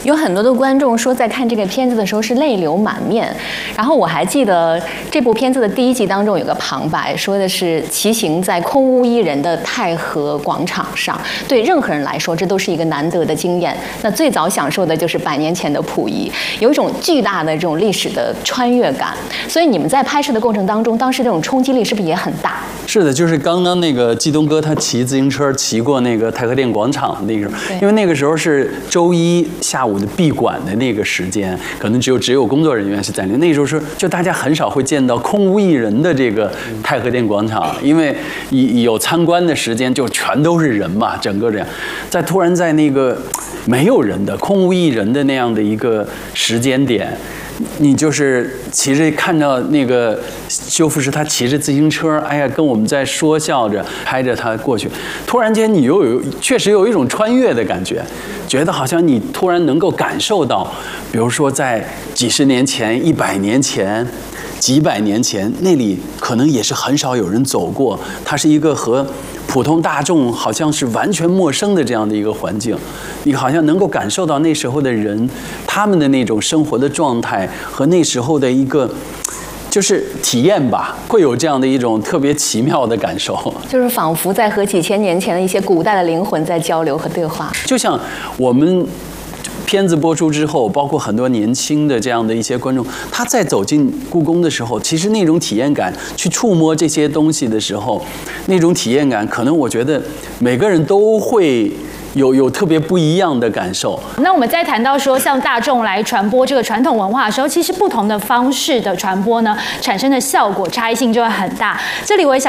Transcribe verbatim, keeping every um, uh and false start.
有很多的观众说，在看这个片子的时候是泪流满面。然后我还记得这部片子的第一集当中有个旁白，说的是骑行在空无一人的太和广场上，对任何人来说，这都是一个难得的经验。那最早享受的就是百年前的溥仪，有一种巨大的这种历史的穿越感。所以你们在拍摄的过程当中，当时这种冲击力是不是也很大？ 是的，就是刚刚那个季东哥他骑自行车骑过那个太和殿广场那个，因为那个时候是周一下午的闭馆的那个时间，可能只有只有工作人员是在那。那时候是就大家很少会见到空无一人的这个太和殿广场，因为有参观的时间就全都是人嘛，整个这样，在突然在那个没有人的空无一人的那样的一个时间点。你就是骑着看到那个修复师他骑着自行车，哎呀，跟我们在说笑着拍着他过去，突然间你又有确实有一种穿越的感觉，觉得好像你突然能够感受到，比如说在几十年前、一百年前、几百年前，那里可能也是很少有人走过，它是一个和普通大众好像是完全陌生的这样的一个环境，你好像能够感受到那时候的人他们的那种生活的状态和那时候的一个就是体验吧，会有这样的一种特别奇妙的感受， 就是仿佛在和几千年前的一些古代的灵魂在交流和对话。 就像我们片子播出之后，包括很多年轻的这样的一些观众，他在走进故宫的时候，其实那种体验感，去触摸这些东西的时候，那种体验感，可能我觉得每个人都会有有特别不一样的感受。 那我们在谈到说，向大众来传播这个传统文化的时候，其实不同的方式的传播呢，产生的效果差异性就会很大。这里我也想。